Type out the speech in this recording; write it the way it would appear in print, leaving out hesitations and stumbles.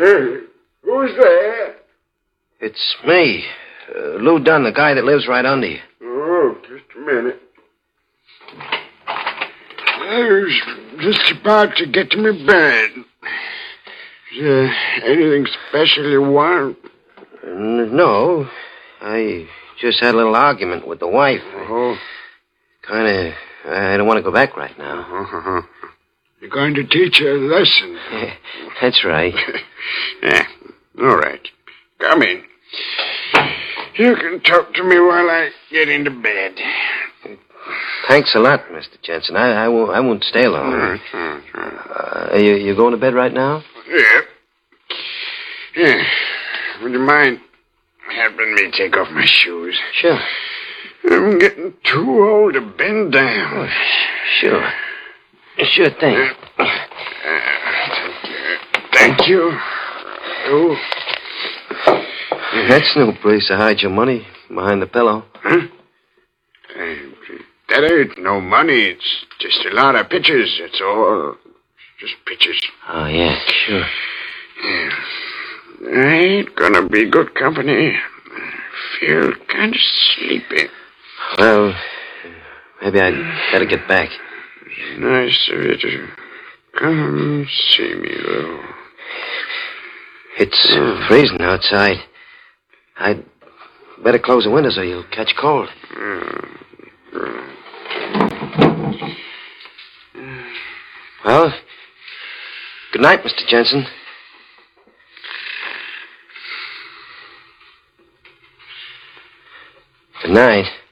Hey, who's there? It's me, Lou Dunn, the guy that lives right under you. Oh, just a minute. I was just about to get to my bed. Is there anything special you want? No, I just had a little argument with the wife. Oh. I don't want to go back right now. Uh-huh. You're going to teach her a lesson. That's right. Yeah, all right. Come in. You can talk to me while I get into bed. Thanks a lot, Mr. Jensen. I won't stay long. You going to bed right now? Yeah. Would you mind helping me take off my shoes? Sure. I'm getting too old to bend down. Oh, sure. Sure thing. Thank you. Oh. That's no place to hide your money, behind the pillow. Huh? That ain't no money. It's just a lot of pictures. It's all just pictures. Oh, yeah, sure. Yeah. I ain't gonna be good company. I feel kind of sleepy. Well, maybe I'd better get back. Nice of you to come see me, Lou. It's freezing outside. I'd better close the windows or you'll catch cold. Well, good night, Mr. Jensen. Good night.